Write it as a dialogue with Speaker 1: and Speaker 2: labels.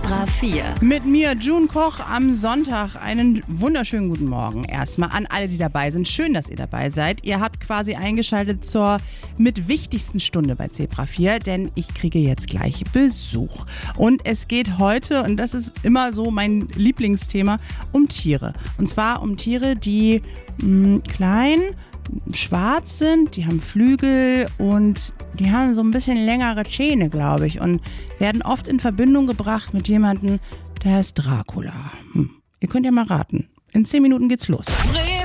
Speaker 1: Zebra 4.
Speaker 2: Mit mir, June Koch, am Sonntag. Einen wunderschönen guten Morgen erstmal an alle, die dabei sind. Schön, dass ihr dabei seid. Ihr habt quasi eingeschaltet zur mit wichtigsten Stunde bei Zebra 4, denn ich kriege jetzt gleich Besuch. Und es geht heute, und das ist immer so mein Lieblingsthema, um Tiere. Und zwar um Tiere, die klein, schwarz sind, die haben Flügel und die haben so ein bisschen längere Zähne, glaube ich, und werden oft in Verbindung gebracht mit jemandem, der heißt Dracula. Ihr könnt ja mal raten. In 10 Minuten geht's los.